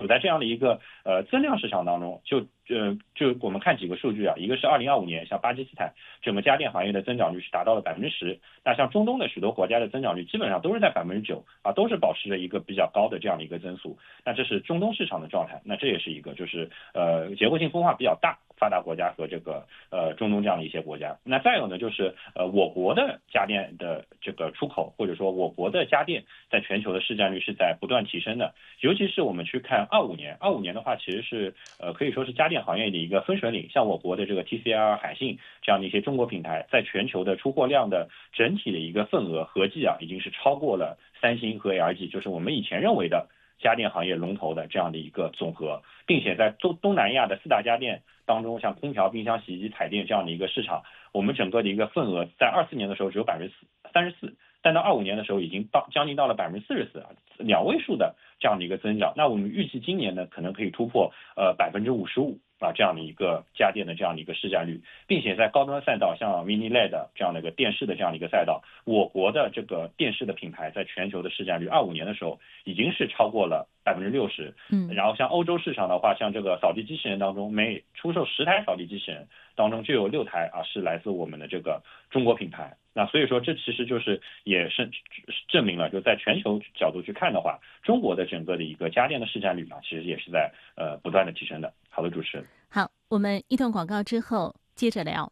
处在这样的一个增量市场当中，就我们看几个数据啊，一个是2025年，像巴基斯坦整个家电行业的增长率是达到了10%，那像中东的许多国家的增长率基本上都是在9%啊，都是保持着一个比较高的这样的一个增速。那这是中东市场的状态，那这也是一个就是结构性分化比较大，发达国家和这个中东这样的一些国家。那再有呢，就是我国的家电的这个出口，或者说我国的家电在全球的市占率是在不断提升的。尤其是我们去看25年的话，其实是可以说是家电行业的一个分水岭。像我国的这个 TCL、海信这样的一些中国品牌，在全球的出货量的整体的一个份额合计啊，已经是超过了三星和 LG， 就是我们以前认为的家电行业龙头的这样的一个总和，并且在东南亚的4大家电当中，像空调、冰箱、洗衣机、彩电这样的一个市场，我们整个的一个份额在24年的时候只有34%，但到25年的时候已经将近到了44%啊，2位数的这样的一个增长。那我们预计今年呢，可能可以突破55%啊这样的一个家电的这样的一个市占率，并且在高端赛道，像 Mini LED 这样的一个电视的这样的一个赛道，我国的这个电视的品牌在全球的市占率25年的时候已经是超过了60%。然后像欧洲市场的话，像这个扫地机器人当中，每出售10台扫地机器人当中就有6台啊是来自我们的这个中国品牌。那所以说，这其实就是也是证明了，就在全球角度去看的话，中国的整个的一个家电的市占率啊，其实也是在不断的提升的。好的，主持人。 好，我们一段广告之后接着聊。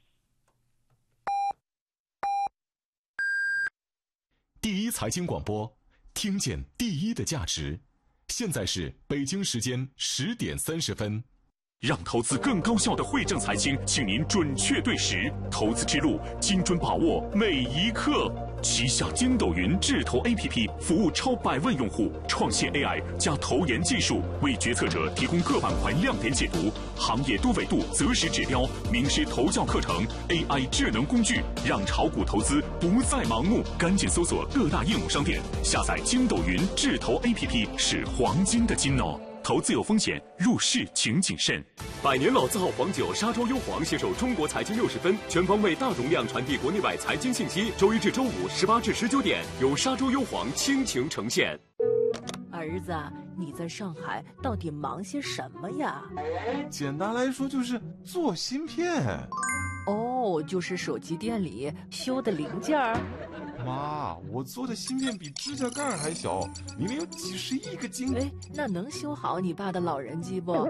第一财经广播，听见第一的价值。现在是北京时间10点30分。 让投资更高效的汇正财经，请您准确对时，投资之路精准把握每一刻。旗下筋斗云智投 APP 服务超100万用户，创新 AI 加投研技术，为决策者提供各板块亮点解读、行业多维度择时指标、名师投教课程、AI 智能工具，让炒股投资不再盲目。赶紧搜索各大应用商店，下载筋斗云智投 APP 是黄金的金哦。投资有风险，入市请谨慎。 百年老字号黄酒沙洲优黄携手中国财经60分，全方位大容量传递国内外财经信息。周一至周五18至19点，由沙洲优黄倾情呈现。 儿子，你在上海到底忙些什么呀？ 简单来说就是做芯片。 哦，就是手机店里修的零件儿。 妈，我做的芯片比指甲盖还小，里面有几十亿个晶。 哎，那能修好你爸的老人机不？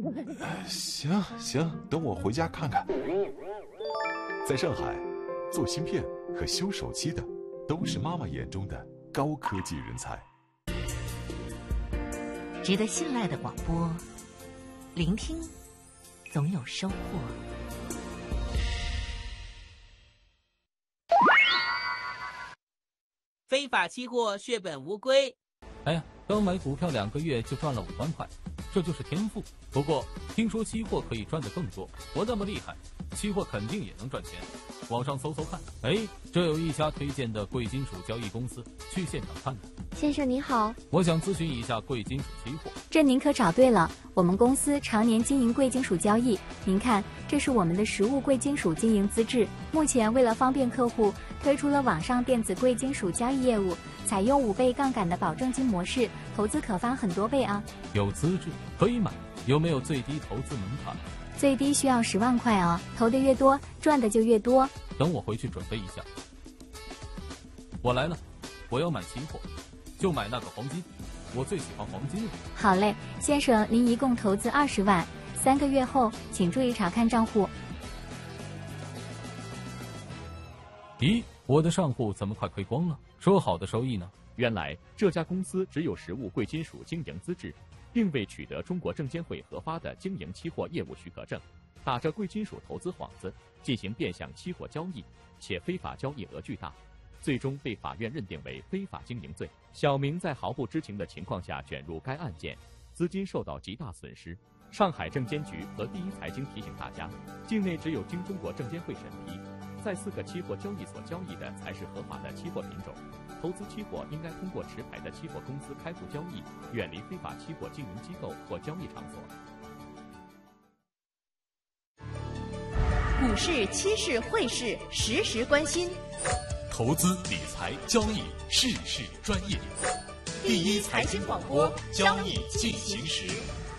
行，等我回家看看。 在上海，做芯片和修手机的都是妈妈眼中的高科技人才。 值得信赖的广播，聆听总有收获。 非法期货血本无归。 哎呀，刚买股票2个月就赚了5万块，这就是天赋。不过听说期货可以赚得更多，我那么厉害，期货肯定也能赚钱。网上搜搜看，哎，这有一家推荐的贵金属交易公司，去现场看看。 先生您好， 我想咨询一下贵金属期货。 这您可找对了，我们公司常年经营贵金属交易。您看，这是我们的实物贵金属经营资质。目前为了方便客户，推出了网上电子贵金属交易业务，采用5倍杠杆的保证金模式，投资可翻很多倍啊。 有资质可以买，有没有最低投资门槛？ 最低需要10万块啊，投的越多，赚的就越多。 等我回去准备一下。我来了，我要买期货，就买那个黄金，我最喜欢黄金了。 好嘞，先生，您一共投资20万，3个月后请注意查看账户。 咦，我的账户怎么快亏光了？说好的收益呢？ 原来这家公司只有实物贵金属经营资质，并未取得中国证监会核发的经营期货业务许可证，打着贵金属投资幌子进行变相期货交易，且非法交易额巨大，最终被法院认定为非法经营罪。小明在毫不知情的情况下卷入该案件，资金受到极大损失。上海证监局和第一财经提醒大家，境内只有经中国证监会审批，在4个期货交易所交易的才是合法的期货品种。投资期货应该通过持牌的期货公司开户交易，远离非法期货经营机构或交易场所。 股市、期市、汇市，时时关心。 投资理财交易，事事专业。 第一财经广播，交易进行时。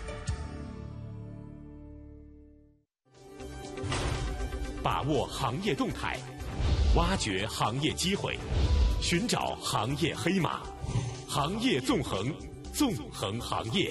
把握行业动态，挖掘行业机会，寻找行业黑马，行业纵横，纵横行业。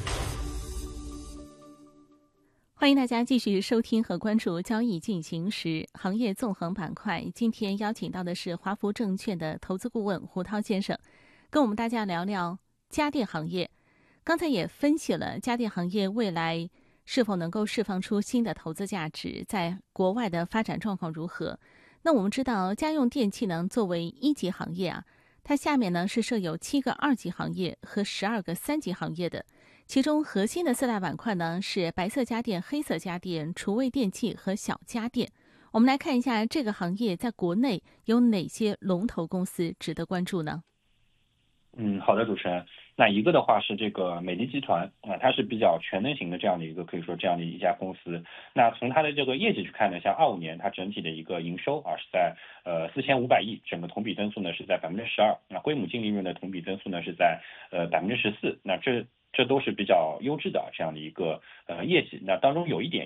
欢迎大家继续收听和关注交易进行时行业纵横板块。今天邀请到的是华福证券的投资顾问胡涛先生，跟我们大家聊聊家电行业。刚才也分析了家电行业未来是否能够释放出新的投资价值，在国外的发展状况如何。那我们知道家用电器呢作为一级行业啊，它下面呢是设有7个2级行业和12个3级行业的，其中核心的4大板块呢是白色家电、黑色家电、厨卫电器和小家电。我们来看一下这个行业在国内有哪些龙头公司值得关注呢？ 好的，主持人。那一个的话是这个美的集团它是比较全能型的这样的一个，可以说这样的一家公司。那从它的这个业绩去看呢，像25年它整体的一个营收是在4500亿，整个同比增速呢是在12%，那归母净利润的同比增速呢是在14%。那这都是比较优质的这样的一个业绩。那当中有一点